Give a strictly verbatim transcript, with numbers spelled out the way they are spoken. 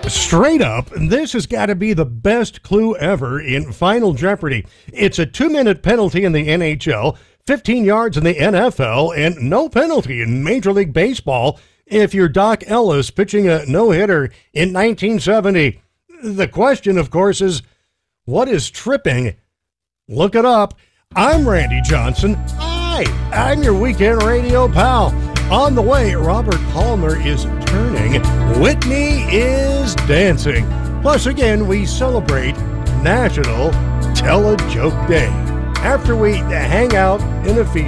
Straight up, this has got to be the best clue ever in Final Jeopardy. It's a two-minute penalty in the N H L, fifteen yards in the N F L, and no penalty in Major League Baseball if you're Doc Ellis pitching a no-hitter in nineteen seventy. The question, of course, is, what is tripping? Look it up. I'm Randy Johnson. Hi, I'm your weekend radio pal. On the way, Robert Palmer is turning. Whitney is dancing. Plus, again, we celebrate National Tell a Joke Day. After we hang out in a field.